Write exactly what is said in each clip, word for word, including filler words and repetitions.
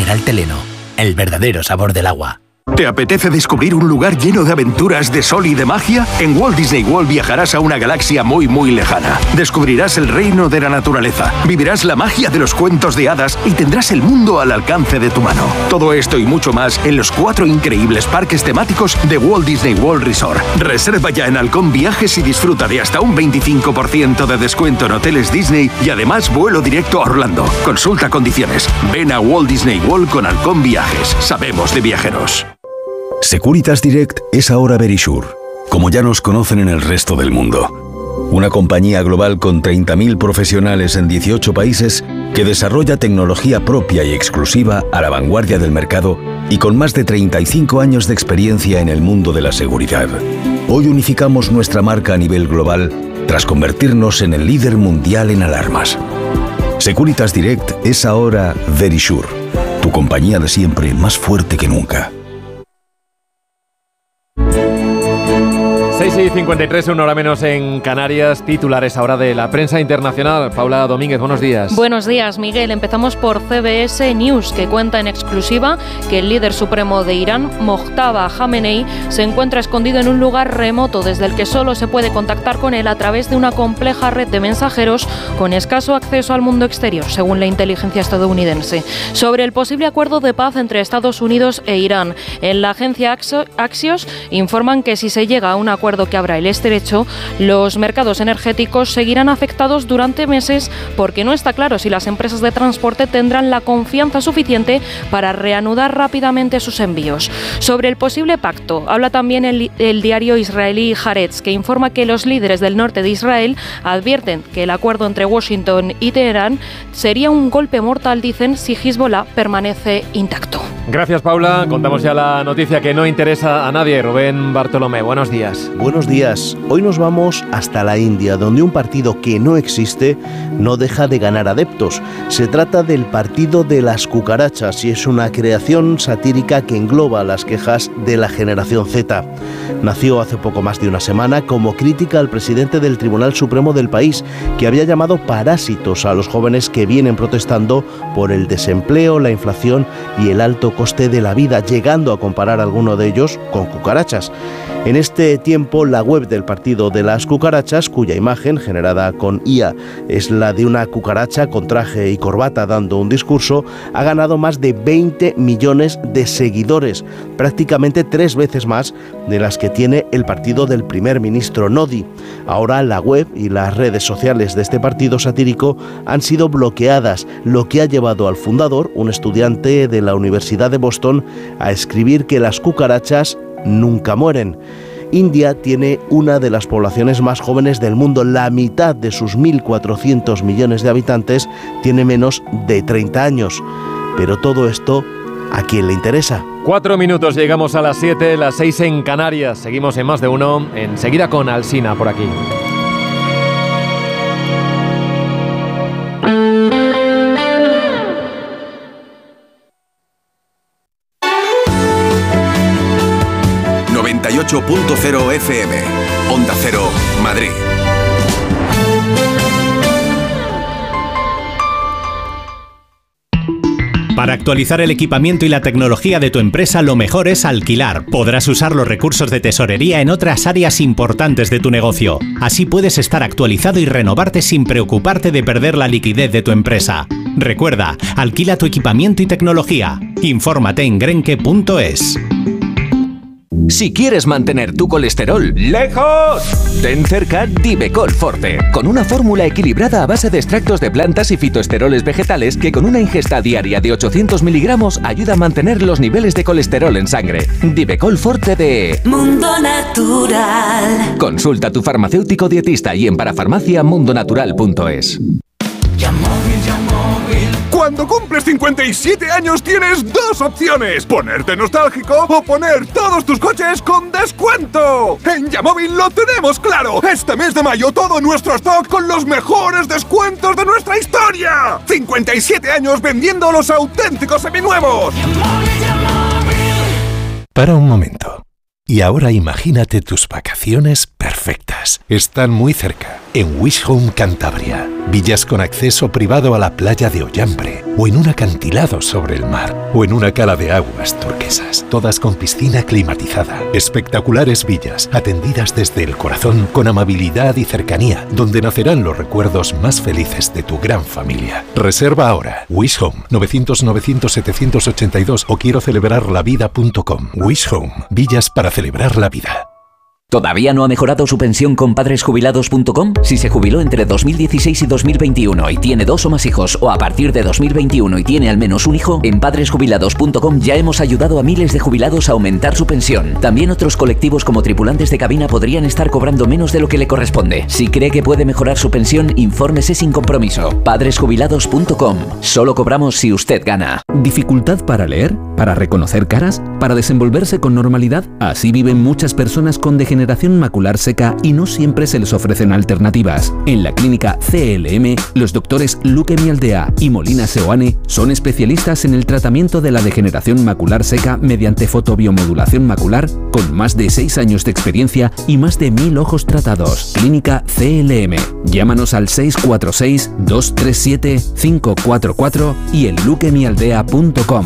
Mineral Teleno, el verdadero sabor del agua. ¿Te apetece descubrir un lugar lleno de aventuras, de sol y de magia? En Walt Disney World viajarás a una galaxia muy muy lejana. Descubrirás el reino de la naturaleza, vivirás la magia de los cuentos de hadas y tendrás el mundo al alcance de tu mano. Todo esto y mucho más en los cuatro increíbles parques temáticos de Walt Disney World Resort. Reserva ya en Halcón Viajes y disfruta de hasta un veinticinco por ciento de descuento en hoteles Disney y además vuelo directo a Orlando. Consulta condiciones. Ven a Walt Disney World con Halcón Viajes. Sabemos de viajeros. Securitas Direct es ahora Verisure, como ya nos conocen en el resto del mundo. Una compañía global con treinta mil profesionales en dieciocho países que desarrolla tecnología propia y exclusiva a la vanguardia del mercado y con más de treinta y cinco años de experiencia en el mundo de la seguridad. Hoy unificamos nuestra marca a nivel global tras convertirnos en el líder mundial en alarmas. Securitas Direct es ahora Verisure, tu compañía de siempre más fuerte que nunca. seis y cincuenta y tres, una hora menos en Canarias. Titulares ahora de la prensa internacional. Paula Domínguez, buenos días. Buenos días, Miguel. Empezamos por C B S News, que cuenta en exclusiva que el líder supremo de Irán, Mojtaba Khamenei, se encuentra escondido en un lugar remoto desde el que solo se puede contactar con él a través de una compleja red de mensajeros con escaso acceso al mundo exterior, según la inteligencia estadounidense. Sobre el posible acuerdo de paz entre Estados Unidos e Irán, en la agencia Axios informan que si se llega a un acuerdo que abra el estrecho, los mercados energéticos seguirán afectados durante meses porque no está claro si las empresas de transporte tendrán la confianza suficiente para reanudar rápidamente sus envíos. Sobre el posible pacto, habla también el, el diario israelí Haaretz, que informa que los líderes del norte de Israel advierten que el acuerdo entre Washington y Teherán sería un golpe mortal, dicen, si Hezbollah permanece intacto. Gracias, Paula. Contamos ya la noticia que no interesa a nadie. Rubén Bartolomé, buenos días. Buenos días. Hoy nos vamos hasta la India, donde un partido que no existe no deja de ganar adeptos. Se trata del Partido de las Cucarachas y es una creación satírica que engloba las quejas de la generación Z. Nació hace poco más de una semana como crítica al presidente del Tribunal Supremo del país, que había llamado parásitos a los jóvenes que vienen protestando por el desempleo, la inflación y el alto coste de la vida, llegando a comparar a alguno de ellos con cucarachas. En este tiempo, la web del Partido de las Cucarachas, cuya imagen, generada con I A, es la de una cucaracha con traje y corbata dando un discurso, ha ganado más de veinte millones de seguidores, prácticamente tres veces más de las que tiene el partido del primer ministro Modi. Ahora la web y las redes sociales de este partido satírico han sido bloqueadas, lo que ha llevado al fundador, un estudiante de la Universidad de Boston, a escribir que las cucarachas nunca mueren. India tiene una de las poblaciones más jóvenes del mundo. La mitad de sus mil cuatrocientos millones de habitantes tiene menos de treinta años. Pero todo esto, ¿a quién le interesa? Cuatro minutos, llegamos a las siete, las seis en Canarias. Seguimos en Más de Uno, enseguida con Alsina por aquí. noventa y ocho punto cero F M, Onda Cero, Madrid. Para actualizar el equipamiento y la tecnología de tu empresa, lo mejor es alquilar. Podrás usar los recursos de tesorería en otras áreas importantes de tu negocio. Así puedes estar actualizado y renovarte sin preocuparte de perder la liquidez de tu empresa. Recuerda, alquila tu equipamiento y tecnología. Infórmate en grenke punto es. Si quieres mantener tu colesterol lejos, ten cerca Divecol Forte, con una fórmula equilibrada a base de extractos de plantas y fitoesteroles vegetales que con una ingesta diaria de ochocientos miligramos ayuda a mantener los niveles de colesterol en sangre. Divecol Forte de Mundo Natural. Consulta a tu farmacéutico dietista y en parafarmacia mundo natural punto es. Cuando cumples cincuenta y siete años tienes dos opciones: ponerte nostálgico o poner todos tus coches con descuento. En Yamóvil lo tenemos claro. Este mes de mayo todo nuestro stock con los mejores descuentos de nuestra historia. cincuenta y siete años vendiendo los auténticos seminuevos. Para un momento. Y ahora imagínate tus vacaciones perfectas. Están muy cerca. en Wish Home Cantabria. Villas con acceso privado a la playa de Ollambre, o en un acantilado sobre el mar, o en una cala de aguas turquesas, todas con piscina climatizada. Espectaculares villas, atendidas desde el corazón con amabilidad y cercanía, donde nacerán los recuerdos más felices de tu gran familia. Reserva ahora. Wish Home, novecientos novecientos setecientos ochenta y dos o quiero celebrar la vida punto com. Wish Home, villas para celebrar la vida. ¿Todavía no ha mejorado su pensión con padres jubilados punto com? Si se jubiló entre dos mil dieciséis y dos mil veintiuno y tiene dos o más hijos, o a partir de dos mil veintiuno y tiene al menos un hijo, en padres jubilados punto com ya hemos ayudado a miles de jubilados a aumentar su pensión. También otros colectivos como tripulantes de cabina podrían estar cobrando menos de lo que le corresponde. Si cree que puede mejorar su pensión, infórmese sin compromiso. padres jubilados punto com. Solo cobramos si usted gana. ¿Dificultad para leer? ¿Para reconocer caras? ¿Para desenvolverse con normalidad? Así viven muchas personas con degeneración macular seca y no siempre se les ofrecen alternativas. En la clínica C L M, los doctores Luque Mialdea y Molina Seoane son especialistas en el tratamiento de la degeneración macular seca mediante fotobiomodulación macular, con más de seis años de experiencia y más de mil ojos tratados. Clínica C L M. Llámanos al seis cuatro seis, dos tres siete, cinco cuatro cuatro y en luque mialdea punto com.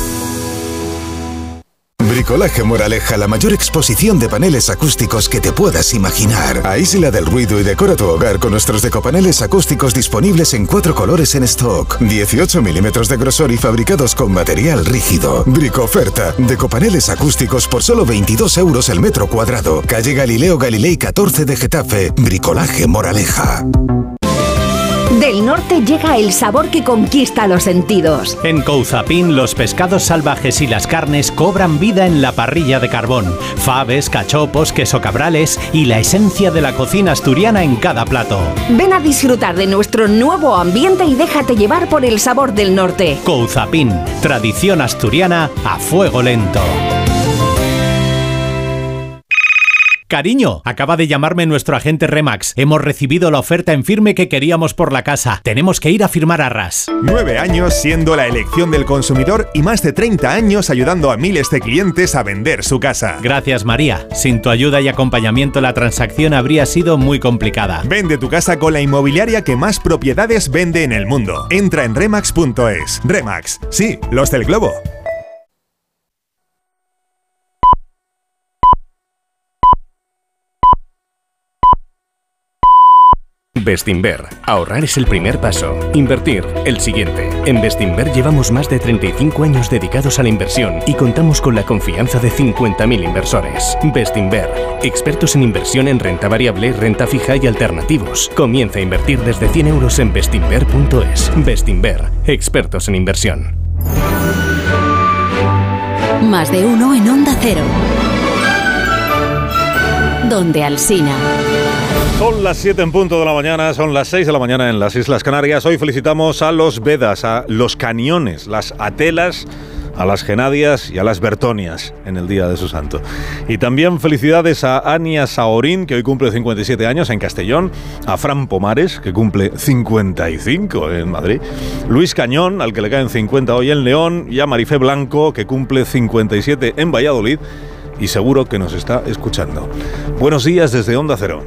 Bricolaje Moraleja, la mayor exposición de paneles acústicos que te puedas imaginar. Aísla del ruido y decora tu hogar con nuestros decopaneles acústicos disponibles en cuatro colores en stock. dieciocho milímetros de grosor y fabricados con material rígido. Bricoferta, decopaneles acústicos por solo veintidós euros el metro cuadrado. Calle Galileo Galilei catorce de Getafe. Bricolaje Moraleja. Del norte llega el sabor que conquista los sentidos. En Couzapin, los pescados salvajes y las carnes cobran vida en la parrilla de carbón. Faves, cachopos, queso cabrales y la esencia de la cocina asturiana en cada plato. Ven a disfrutar de nuestro nuevo ambiente y déjate llevar por el sabor del norte. Couzapin, tradición asturiana a fuego lento. Cariño, acaba de llamarme nuestro agente Remax. Hemos recibido la oferta en firme que queríamos por la casa. Tenemos que ir a firmar arras. Nueve años siendo la elección del consumidor y más de treinta años ayudando a miles de clientes a vender su casa. Gracias, María. Sin tu ayuda y acompañamiento la transacción habría sido muy complicada. Vende tu casa con la inmobiliaria que más propiedades vende en el mundo. Entra en remax punto es. Remax, sí, los del globo. Bestinver. Ahorrar es el primer paso. Invertir, el siguiente. En Bestinver llevamos más de treinta y cinco años dedicados a la inversión y contamos con la confianza de cincuenta mil inversores. Bestinver. Expertos en inversión en renta variable, renta fija y alternativos. Comienza a invertir desde cien euros en bestinver punto es. Bestinver. Expertos en inversión. Más de uno en Onda Cero. Donde Alsina. Son las siete en punto de la mañana, son las seis de la mañana en las Islas Canarias. Hoy felicitamos a los Vedas, a los Caniones, las Atelas, a las Genadias y a las Bertonias en el día de su santo. Y también felicidades a Ania Saorín, que hoy cumple cincuenta y siete años en Castellón, a Fran Pomares, que cumple cincuenta y cinco en Madrid, Luis Cañón, al que le caen cincuenta hoy en León, y a Marifé Blanco, que cumple cincuenta y siete en Valladolid y seguro que nos está escuchando. Buenos días desde Onda Cero.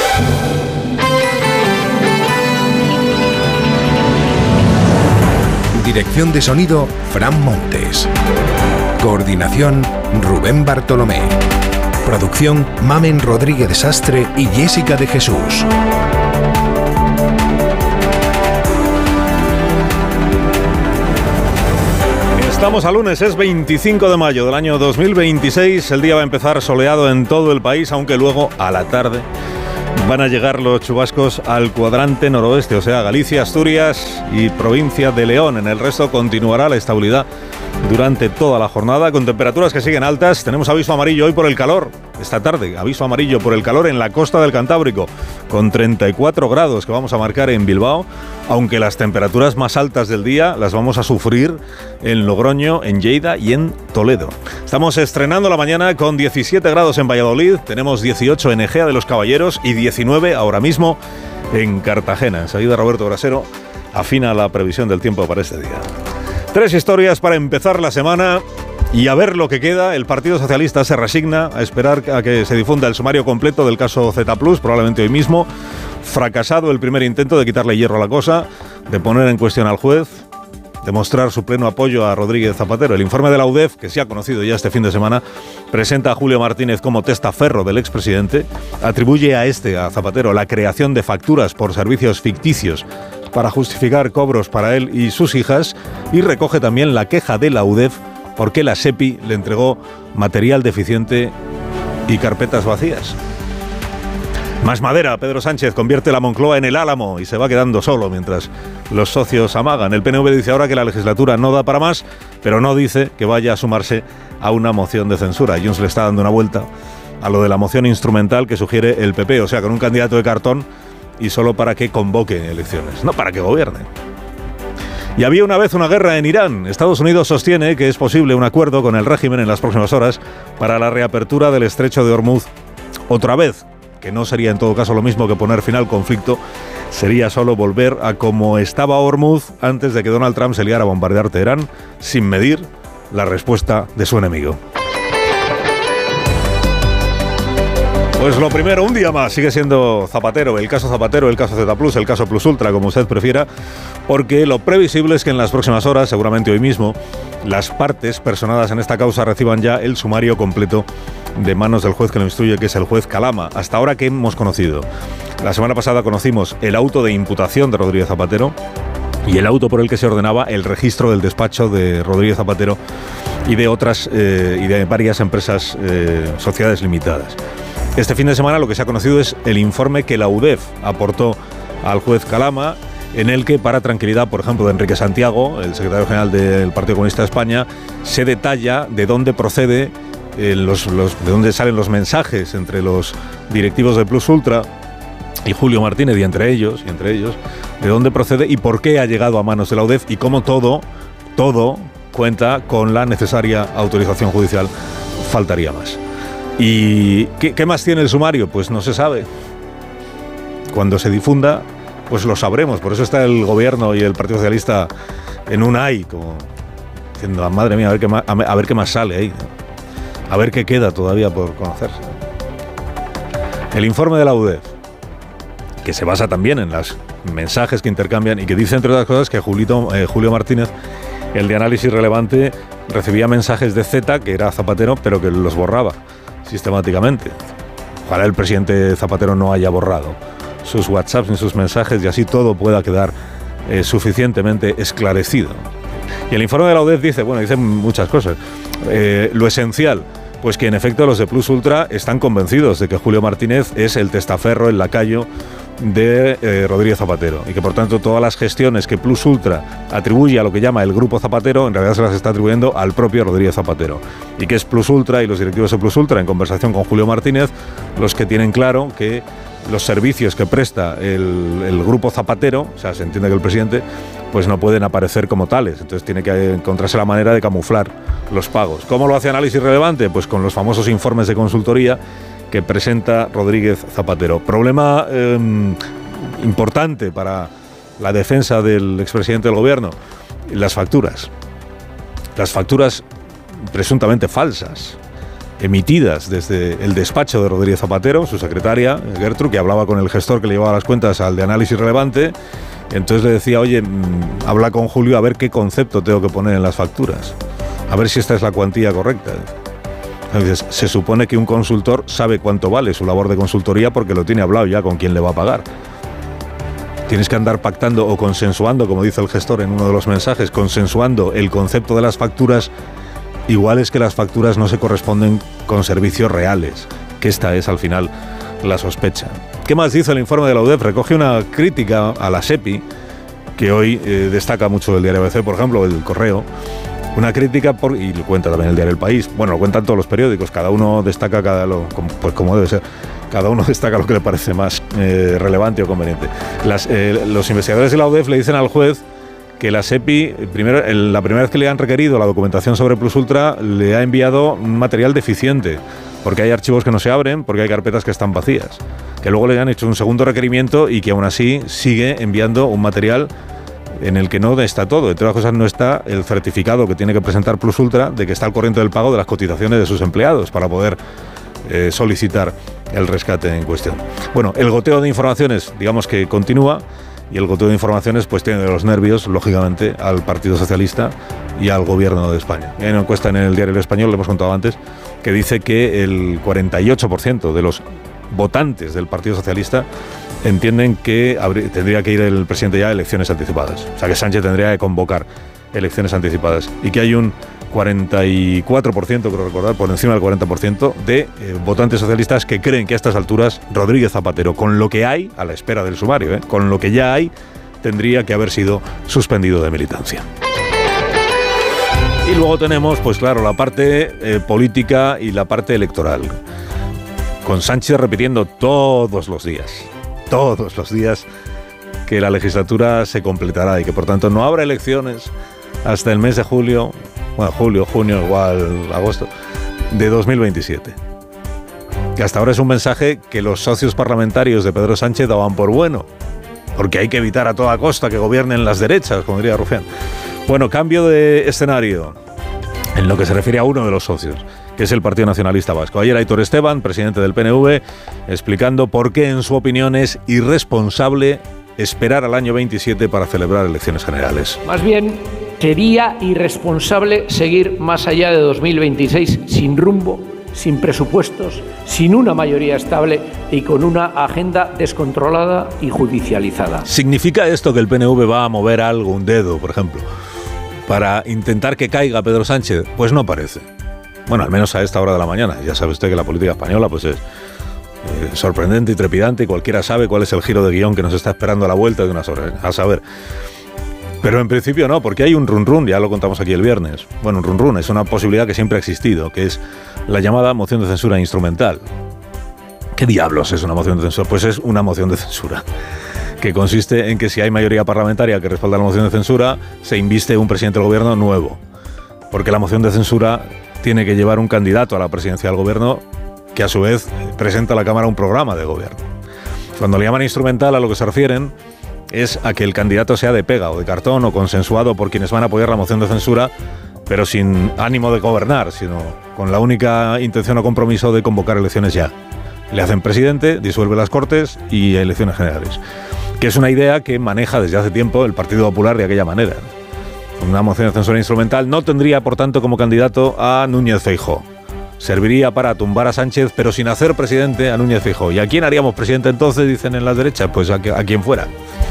Dirección de sonido, Fran Montes. Coordinación, Rubén Bartolomé. Producción, Mamen Rodríguez Sastre y Jessica de Jesús. Estamos a lunes, es veinticinco de mayo del año dos mil veintiséis. El día va a empezar soleado en todo el país, aunque luego a la tarde van a llegar los chubascos al cuadrante noroeste, o sea, Galicia, Asturias y provincia de León. En el resto continuará la estabilidad durante toda la jornada, con temperaturas que siguen altas. Tenemos aviso amarillo hoy por el calor, esta tarde, aviso amarillo por el calor en la costa del Cantábrico, con treinta y cuatro grados que vamos a marcar en Bilbao, aunque las temperaturas más altas del día las vamos a sufrir en Logroño, en Lleida y en Toledo. Estamos estrenando la mañana con diecisiete grados en Valladolid, tenemos dieciocho en Egea de los Caballeros y diecinueve ahora mismo en Cartagena. Enseguida Roberto Brasero afina la previsión del tiempo para este día. Tres historias para empezar la semana y a ver lo que queda. El Partido Socialista se resigna a esperar a que se difunda el sumario completo del caso Z plus, probablemente hoy mismo. Fracasado el primer intento de quitarle hierro a la cosa, de poner en cuestión al juez, de mostrar su pleno apoyo a Rodríguez Zapatero. El informe de la U D E F, que se ha conocido ya este fin de semana, presenta a Julio Martínez como testaferro del expresidente, atribuye a este, a Zapatero, la creación de facturas por servicios ficticios para justificar cobros para él y sus hijas, y recoge también la queja de la U D E F porque la SEPI le entregó material deficiente y carpetas vacías. Más madera, Pedro Sánchez convierte la Moncloa en el Álamo y se va quedando solo mientras los socios amagan. El P N V dice ahora que la legislatura no da para más, pero no dice que vaya a sumarse a una moción de censura. Junts le está dando una vuelta a lo de la moción instrumental que sugiere el P P, o sea, con un candidato de cartón y solo para que convoque elecciones, no para que gobierne. Y había una vez una guerra en Irán. Estados Unidos sostiene que es posible un acuerdo con el régimen en las próximas horas para la reapertura del estrecho de Hormuz otra vez, que no sería en todo caso lo mismo que poner fin al conflicto, sería solo volver a como estaba Hormuz antes de que Donald Trump se liara a bombardear Teherán sin medir la respuesta de su enemigo. Pues lo primero, un día más, sigue siendo Zapatero, el caso Zapatero, el caso Z plus, el caso Plus Ultra, como usted prefiera, porque lo previsible es que en las próximas horas, seguramente hoy mismo, las partes personadas en esta causa reciban ya el sumario completo de manos del juez que lo instruye, que es el juez Calama. Hasta ahora, ¿qué hemos conocido? La semana pasada conocimos el auto de imputación de Rodríguez Zapatero y el auto por el que se ordenaba el registro del despacho de Rodríguez Zapatero y de otras eh, y de varias empresas, eh, sociedades limitadas. Este fin de semana lo que se ha conocido es el informe que la U D E F aportó al juez Calama, en el que, para tranquilidad, por ejemplo, de Enrique Santiago, el secretario general del Partido Comunista de España, se detalla de dónde procede, eh, los, los, de dónde salen los mensajes entre los directivos de Plus Ultra y Julio Martínez, y entre ellos, y entre ellos, de dónde procede y por qué ha llegado a manos de la U D E F, y cómo todo, todo cuenta con la necesaria autorización judicial. Faltaría más. ¿Y qué, qué más tiene el sumario? Pues no se sabe. Cuando se difunda, pues lo sabremos. Por eso está el gobierno y el Partido Socialista en un ay, como diciendo, madre mía, a ver qué más, a ver qué más sale ahí. A ver qué queda todavía por conocerse. El informe de la U D E F, que se basa también en los mensajes que intercambian y que dice, entre otras cosas, que Julito, eh, Julio Martínez, el de análisis relevante, recibía mensajes de Z, que era Zapatero, pero que los borraba sistemáticamente. Ojalá el presidente Zapatero no haya borrado sus WhatsApps ni sus mensajes y así todo pueda quedar eh, suficientemente esclarecido. Y el informe de la U D E F dice, bueno, dice muchas cosas. Eh, lo esencial, pues que en efecto los de Plus Ultra están convencidos de que Julio Martínez es el testaferro, el lacayo de eh, Rodríguez Zapatero, y que por tanto todas las gestiones que Plus Ultra atribuye a lo que llama el Grupo Zapatero, en realidad se las está atribuyendo al propio Rodríguez Zapatero, y que es Plus Ultra y los directivos de Plus Ultra, en conversación con Julio Martínez, los que tienen claro que los servicios que presta el, el Grupo Zapatero, o sea, se entiende que el presidente, pues no pueden aparecer como tales, entonces tiene que encontrarse la manera de camuflar los pagos. ¿Cómo lo hace Análisis Relevante? Pues con los famosos informes de consultoría que presenta Rodríguez Zapatero. Problema eh, importante para la defensa del expresidente del gobierno, las facturas. Las facturas presuntamente falsas, emitidas desde el despacho de Rodríguez Zapatero, su secretaria, Gertrude, que hablaba con el gestor que le llevaba las cuentas al de Análisis Relevante, y entonces le decía, oye, mmm, habla con Julio a ver qué concepto tengo que poner en las facturas, a ver si esta es la cuantía correcta. Entonces, se supone que un consultor sabe cuánto vale su labor de consultoría porque lo tiene hablado ya con quién le va a pagar. Tienes que andar pactando o consensuando, como dice el gestor en uno de los mensajes, consensuando el concepto de las facturas. Igual es que las facturas no se corresponden con servicios reales, que esta es al final la sospecha. ¿Qué más dice el informe de la U D E F? Recoge una crítica a la SEPI, que hoy eh, destaca mucho el diario A B C, por ejemplo, el Correo. Una crítica, por, y lo cuenta también el diario El País, bueno, lo cuentan todos los periódicos, cada uno destaca cada lo, pues como debe ser, cada uno destaca lo que le parece más eh, relevante o conveniente. Las, eh, los investigadores de la U D E F le dicen al juez que la SEPI, primero, el, la primera vez que le han requerido la documentación sobre Plus Ultra, le ha enviado un material deficiente, porque hay archivos que no se abren, porque hay carpetas que están vacías, que luego le han hecho un segundo requerimiento y que aún así sigue enviando un material en el que no está todo. Entre otras cosas, no está el certificado que tiene que presentar Plus Ultra de que está al corriente del pago de las cotizaciones de sus empleados para poder eh, solicitar el rescate en cuestión. Bueno, el goteo de informaciones, digamos que continúa, y el goteo de informaciones pues tiene de los nervios, lógicamente, al Partido Socialista y al Gobierno de España. Hay una encuesta en el Diario El Español, lo hemos contado antes, que dice que el cuarenta y ocho por ciento de los votantes del Partido Socialista entienden que habría, tendría que ir el presidente ya a elecciones anticipadas. O sea, que Sánchez tendría que convocar elecciones anticipadas. Y que hay un cuarenta y cuatro por ciento, creo recordar, por encima del cuarenta por ciento de eh, votantes socialistas que creen que a estas alturas Rodríguez Zapatero, con lo que hay, a la espera del sumario, eh, con lo que ya hay, tendría que haber sido suspendido de militancia. Y luego tenemos, pues claro, la parte eh, política y la parte electoral. Con Sánchez repitiendo todos los días, todos los días, que la legislatura se completará y que por tanto no habrá elecciones hasta el mes de julio, bueno, julio, junio, igual agosto, de dos mil veintisiete. Que hasta ahora es un mensaje que los socios parlamentarios de Pedro Sánchez daban por bueno, porque hay que evitar a toda costa que gobiernen las derechas, como diría Rufián. Bueno, cambio de escenario en lo que se refiere a uno de los socios, que es el Partido Nacionalista Vasco. Ayer Aitor Esteban, presidente del P N V, explicando por qué, en su opinión, es irresponsable esperar al año veintisiete para celebrar elecciones generales. Más bien, sería irresponsable seguir más allá de dos mil veintiséis sin rumbo, sin presupuestos, sin una mayoría estable y con una agenda descontrolada y judicializada. ¿Significa esto que el P N V va a mover algo, un dedo, por ejemplo, para intentar que caiga Pedro Sánchez? Pues no parece. Bueno, al menos a esta hora de la mañana. Ya sabe usted que la política española pues es eh, sorprendente y trepidante, y cualquiera sabe cuál es el giro de guión que nos está esperando a la vuelta de unas horas. A saber. Pero en principio no, porque hay un run run, ya lo contamos aquí el viernes. Bueno, un run run es una posibilidad que siempre ha existido, que es la llamada moción de censura instrumental. ¿Qué diablos es una moción de censura? Pues es una moción de censura, que consiste en que si hay mayoría parlamentaria que respalda la moción de censura, se inviste un presidente del gobierno nuevo. Porque la moción de censura tiene que llevar un candidato a la presidencia del gobierno que a su vez presenta a la Cámara un programa de gobierno. Cuando le llaman instrumental, a lo que se refieren es a que el candidato sea de pega o de cartón o consensuado por quienes van a apoyar la moción de censura, pero sin ánimo de gobernar, sino con la única intención o compromiso de convocar elecciones ya. Le hacen presidente, disuelve las Cortes y elecciones generales. Que es una idea que maneja desde hace tiempo el Partido Popular de aquella manera. Una moción de censura instrumental no tendría, por tanto, como candidato a Núñez Feijóo. Serviría para tumbar a Sánchez, pero sin hacer presidente a Núñez Feijóo. ¿Y a quién haríamos presidente entonces? Dicen en las derechas. Pues a, a quien fuera.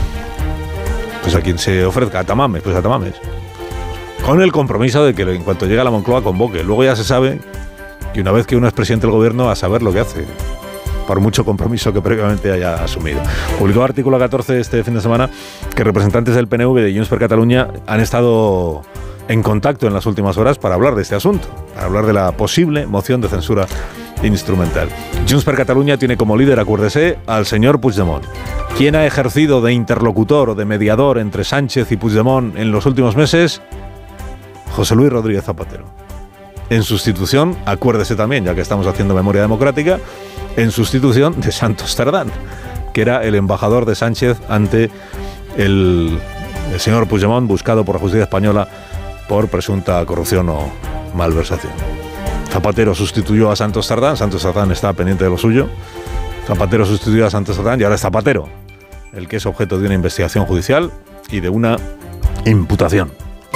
Pues a quien se ofrezca, a Tamames, pues a Tamames. Con el compromiso de que en cuanto llegue a la Moncloa convoque. Luego ya se sabe que una vez que uno es presidente del gobierno, a saber lo que hace, por mucho compromiso que previamente haya asumido. Publicó artículo catorce este fin de semana que representantes del P N V y de Junts per Catalunya han estado en contacto en las últimas horas para hablar de este asunto, para hablar de la posible moción de censura instrumental. Junts per Catalunya tiene como líder, acuérdese, al señor Puigdemont. ¿Quién ha ejercido de interlocutor o de mediador entre Sánchez y Puigdemont en los últimos meses? José Luis Rodríguez Zapatero. En sustitución, acuérdese también, ya que estamos haciendo memoria democrática, en sustitución de Santos Cerdán, que era el embajador de Sánchez ante el, el señor Puigdemont, buscado por la justicia española por presunta corrupción o malversación. Zapatero sustituyó a Santos Cerdán, Santos Cerdán está pendiente de lo suyo, Zapatero sustituyó a Santos Cerdán y ahora es Zapatero el que es objeto de una investigación judicial y de una imputación.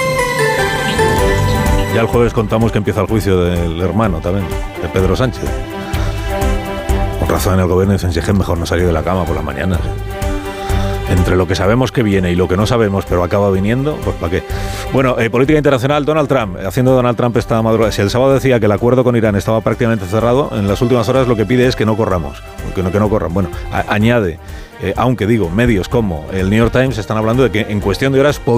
Ya el jueves contamos que empieza el juicio del hermano también, de Pedro Sánchez. Con razón en el gobierno dicen, si es que mejor no salir de la cama por las mañanas. Entre lo que sabemos que viene y lo que no sabemos, pero acaba viniendo, pues ¿para qué? Bueno, eh, política internacional, Donald Trump, haciendo Donald Trump esta madrugada. Si el sábado decía que el acuerdo con Irán estaba prácticamente cerrado, en las últimas horas lo que pide es que no corramos, que no, que no corran. Bueno, a, añade, eh, aunque digo, medios como el New York Times están hablando de que en cuestión de horas